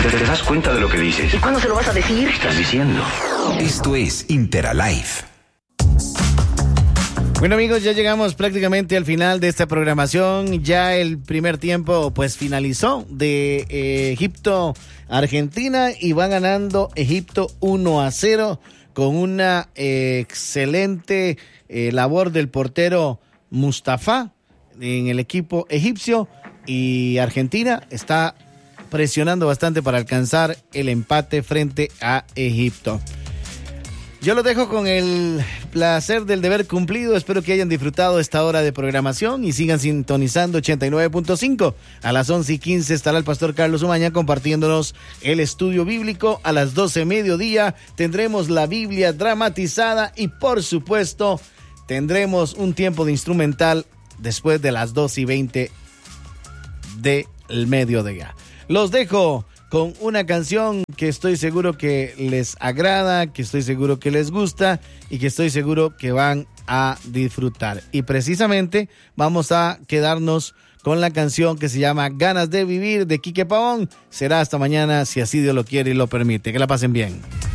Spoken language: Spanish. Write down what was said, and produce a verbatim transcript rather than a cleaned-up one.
¿Te das cuenta de lo que dices? ¿Y cuándo se lo vas a decir? ¿Qué estás diciendo? Esto es Interalife. Bueno, amigos, ya llegamos prácticamente al final de esta programación. Ya el primer tiempo pues finalizó de eh, Egipto-Argentina y va ganando Egipto uno a cero con una eh, excelente eh, labor del portero Mustafa en el equipo egipcio, y Argentina está presionando bastante para alcanzar el empate frente a Egipto. Yo los dejo con el placer del deber cumplido. Espero que hayan disfrutado esta hora de programación y sigan sintonizando ochenta y nueve punto cinco. A las once y quince estará el pastor Carlos Umaña compartiéndonos el estudio bíblico. A las doce mediodía tendremos la Biblia dramatizada y, por supuesto, tendremos un tiempo de instrumental después de las doce y veinte del mediodía. Los dejo con una canción que estoy seguro que les agrada, que estoy seguro que les gusta y que estoy seguro que van a disfrutar. Y precisamente vamos a quedarnos con la canción que se llama Ganas de Vivir de Quique Pavón. Será hasta mañana, si así Dios lo quiere y lo permite. Que la pasen bien.